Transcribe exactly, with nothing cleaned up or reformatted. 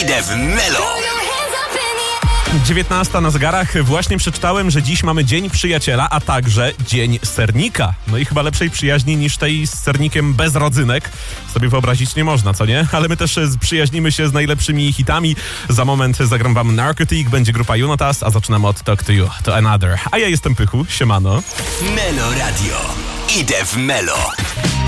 Idę w Melo. dziewiętnasta na zegarach. Właśnie przeczytałem, że dziś mamy Dzień Przyjaciela, a także Dzień Sernika. No i chyba lepszej przyjaźni niż tej z sernikiem bez rodzynek sobie wyobrazić nie można, co nie? Ale my też przyjaźnimy się z najlepszymi hitami. Za moment zagram wam Narcotic, będzie grupa Junotas, a zaczynamy od Talk to You, to Another. A ja jestem Pychu, siemano. Melo Radio. Idę w Melo.